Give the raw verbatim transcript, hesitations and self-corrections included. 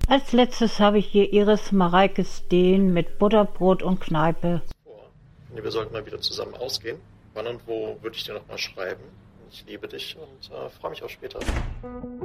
Als letztes habe ich hier Iris Mareike Steen mit Butterbrot und Kneipe. Vor. Nee, wir sollten mal wieder zusammen ausgehen. Wann und wo würde ich dir noch mal schreiben. Ich liebe dich und äh, freue mich auf später.